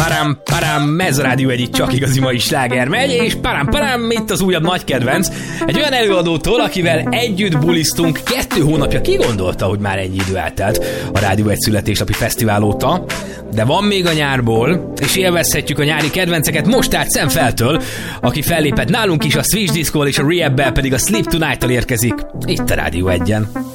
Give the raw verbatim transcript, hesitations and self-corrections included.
Param Param, ez a Rádió Egy, itt csak igazi mai sláger megy, és Param Param, itt az újabb nagy kedvenc. Egy olyan előadótól, akivel együtt bulisztunk kettő hónapja, ki gondolta, hogy már ennyi idő eltelt a Rádió Egy születésnapi fesztivál óta. De van még a nyárból, és élvezhetjük a nyári kedvenceket most át Szemfeltől, aki fellépett nálunk is a Switch Disco-val és a Rehab-bel pedig a Sleep Tonight-tal érkezik itt a Rádió Egyen.